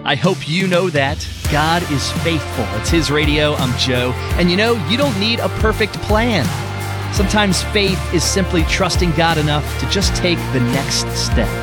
I hope you know that. God is faithful. It's His radio. I'm Joe. And you don't need a perfect plan. Sometimes faith is simply trusting God enough to just take the next step.